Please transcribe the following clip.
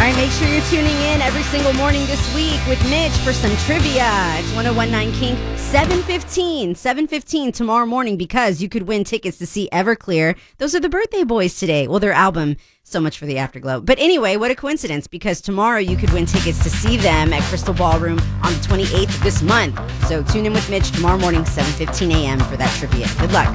right, make sure you're tuning in every single morning this week with Mitch for some trivia. It's 101.9 King, 7:15 tomorrow morning, because you could win tickets to see Everclear. Those are the birthday boys today. Well, their album, So Much for the Afterglow. But anyway, what a coincidence, because tomorrow you could win tickets to see them at Crystal Ballroom on the 28th of this month. So tune in with Mitch tomorrow morning, 7:15 a.m. for that trivia. Good luck.